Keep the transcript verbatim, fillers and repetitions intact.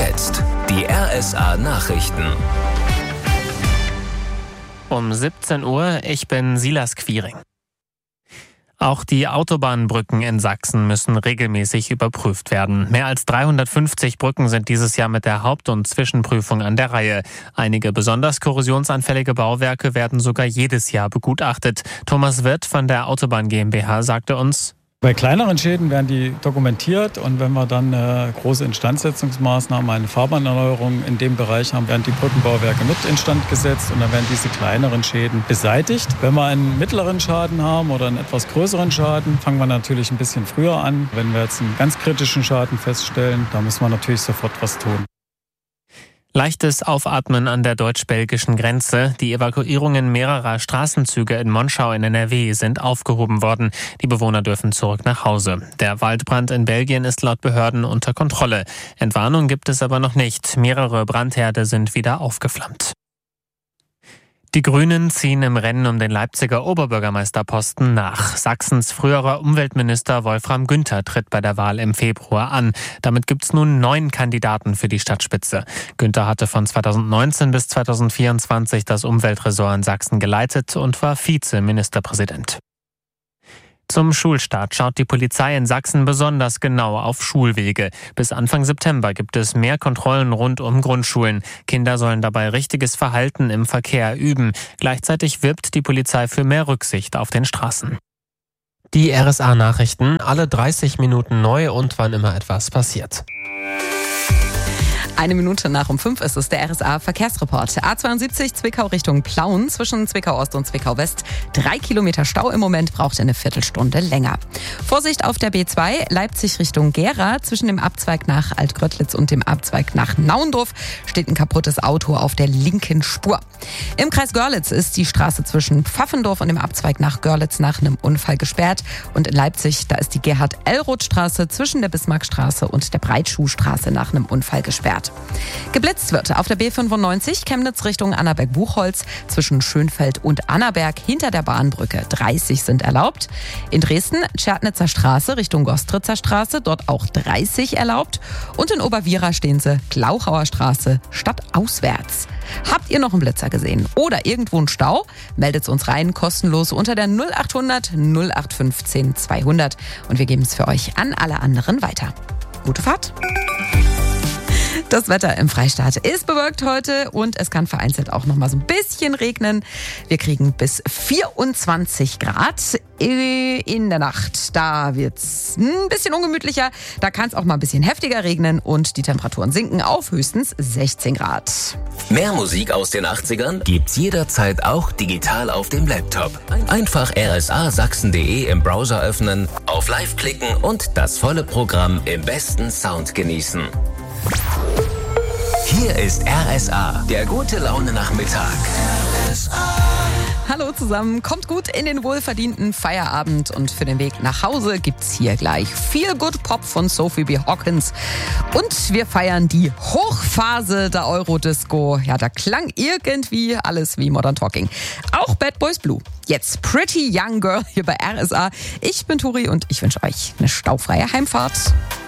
jetzt die R S A-Nachrichten. Um siebzehn Uhr, ich bin Silas Quiring. Auch die Autobahnbrücken in Sachsen müssen regelmäßig überprüft werden. Mehr als dreihundertfünfzig Brücken sind dieses Jahr mit der Haupt- und Zwischenprüfung an der Reihe. Einige besonders korrosionsanfällige Bauwerke werden sogar jedes Jahr begutachtet. Thomas Wirth von der Autobahn GmbH sagte uns: Bei kleineren Schäden werden die dokumentiert, und wenn wir dann äh, große Instandsetzungsmaßnahmen, eine Fahrbahnerneuerung in dem Bereich haben, werden die Brückenbauwerke mit instand gesetzt und dann werden diese kleineren Schäden beseitigt. Wenn wir einen mittleren Schaden haben oder einen etwas größeren Schaden, fangen wir natürlich ein bisschen früher an. Wenn wir jetzt einen ganz kritischen Schaden feststellen, da müssen wir natürlich sofort was tun. Leichtes Aufatmen an der deutsch-belgischen Grenze. Die Evakuierungen mehrerer Straßenzüge in Monschau in N R W sind aufgehoben worden. Die Bewohner dürfen zurück nach Hause. Der Waldbrand in Belgien ist laut Behörden unter Kontrolle. Entwarnung gibt es aber noch nicht. Mehrere Brandherde sind wieder aufgeflammt. Die Grünen ziehen im Rennen um den Leipziger Oberbürgermeisterposten nach. Sachsens früherer Umweltminister Wolfram Günther tritt bei der Wahl im Februar an. Damit gibt es nun neun Kandidaten für die Stadtspitze. Günther hatte von zweitausendneunzehn bis zweitausendvierundzwanzig das Umweltressort in Sachsen geleitet und war Vizeministerpräsident. Zum Schulstart schaut die Polizei in Sachsen besonders genau auf Schulwege. Bis Anfang September gibt es mehr Kontrollen rund um Grundschulen. Kinder sollen dabei richtiges Verhalten im Verkehr üben. Gleichzeitig wirbt die Polizei für mehr Rücksicht auf den Straßen. Die R S A-Nachrichten, alle dreißig Minuten neu und wann immer etwas passiert. Eine Minute nach um fünf ist es der R S A-Verkehrsreport. A zweiundsiebzig Zwickau Richtung Plauen zwischen Zwickau-Ost und Zwickau-West. Drei Kilometer Stau im Moment, braucht eine Viertelstunde länger. Vorsicht auf der B zwei Leipzig Richtung Gera. Zwischen dem Abzweig nach Altgrödlitz und dem Abzweig nach Naundorf steht ein kaputtes Auto auf der linken Spur. Im Kreis Görlitz ist die Straße zwischen Pfaffendorf und dem Abzweig nach Görlitz nach einem Unfall gesperrt. Und in Leipzig, da ist die Gerhard-Ellroth-Straße zwischen der Bismarckstraße und der Breitschuhstraße nach einem Unfall gesperrt. Geblitzt wird auf der B fünfundneunzig Chemnitz Richtung Annaberg-Buchholz zwischen Schönfeld und Annaberg hinter der Bahnbrücke. dreißig sind erlaubt. In Dresden Tschernitzer Straße Richtung Gostritzer Straße, dort auch dreißig erlaubt. Und in Oberwiera stehen sie Glauchauer Straße stadtauswärts. Habt ihr noch einen Blitzer gesehen oder irgendwo einen Stau? Meldet uns rein, kostenlos unter der null achthundert null acht fünfzehn zweihundert und wir geben es für euch an alle anderen weiter. Gute Fahrt! Das Wetter im Freistaat ist bewölkt heute und es kann vereinzelt auch noch mal so ein bisschen regnen. Wir kriegen bis vierundzwanzig Grad in der Nacht. Da wird's ein bisschen ungemütlicher. Da kann es auch mal ein bisschen heftiger regnen und die Temperaturen sinken auf höchstens sechzehn Grad. Mehr Musik aus den achtzigern gibt's jederzeit auch digital auf dem Laptop. Einfach r s a sachsen punkt d e im Browser öffnen, auf Live klicken und das volle Programm im besten Sound genießen. Hier ist R S A, der gute Laune Nachmittag. R S A. Hallo zusammen, kommt gut in den wohlverdienten Feierabend und für den Weg nach Hause gibt's hier gleich Feel Good Pop von Sophie B. Hawkins. Und wir feiern die Hochphase der Eurodisco. Ja, da klang irgendwie alles wie Modern Talking. Auch Bad Boys Blue. Jetzt Pretty Young Girl hier bei R S A. Ich bin Turi und ich wünsche euch eine staufreie Heimfahrt.